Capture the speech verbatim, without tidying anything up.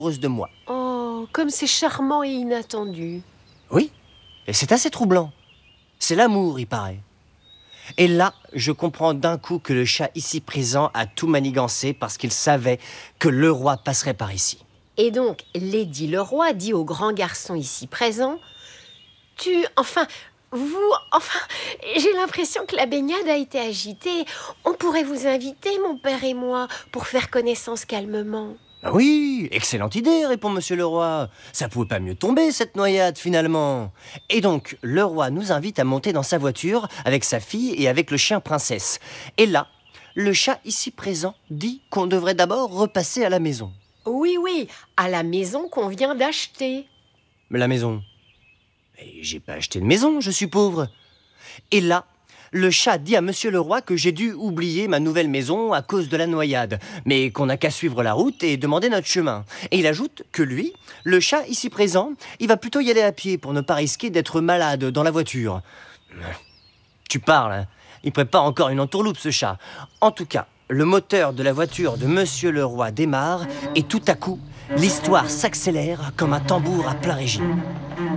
amoureuse de moi. Oh, comme c'est charmant et inattendu. Oui, et c'est assez troublant. C'est l'amour, il paraît. Et là, je comprends d'un coup que le chat ici présent a tout manigancé parce qu'il savait que le roi passerait par ici. Et donc, Lady le roi dit au grand garçon ici présent, « Tu, enfin, vous, enfin, j'ai l'impression que la baignade a été agitée. On pourrait vous inviter, mon père et moi, pour faire connaissance calmement. » Ah oui, excellente idée, répond monsieur le roi. Ça pouvait pas mieux tomber, cette noyade, finalement. Et donc, le roi nous invite à monter dans sa voiture avec sa fille et avec le chien princesse. Et là, le chat ici présent dit qu'on devrait d'abord repasser à la maison. Oui, oui, à la maison qu'on vient d'acheter. Mais la maison? Mais j'ai pas acheté de maison, je suis pauvre. Et là, le chat dit à monsieur le roi que j'ai dû oublier ma nouvelle maison à cause de la noyade, mais qu'on n'a qu'à suivre la route et demander notre chemin. Et il ajoute que lui, le chat ici présent, il va plutôt y aller à pied pour ne pas risquer d'être malade dans la voiture. Tu parles, hein? Il prépare encore une entourloupe, ce chat. En tout cas, le moteur de la voiture de monsieur le roi démarre et tout à coup, l'histoire s'accélère comme un tambour à plein régime.